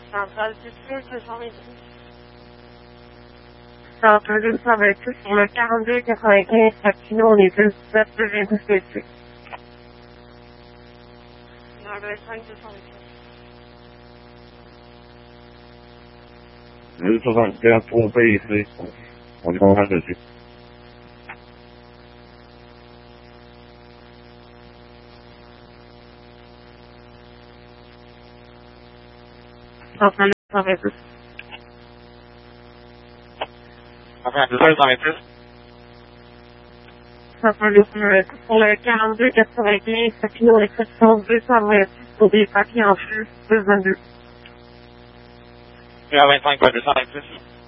Centrale District 226. Centrale 226 sur le 4295 Papineau, on est 17 226. 925 226. 1064 trompé ici. On est content dessus. Centrale 226. Enfin, 226. Centrale 226 sur le 4295 Papineau, exception 226 pour des papiers en flux 222. 25 226.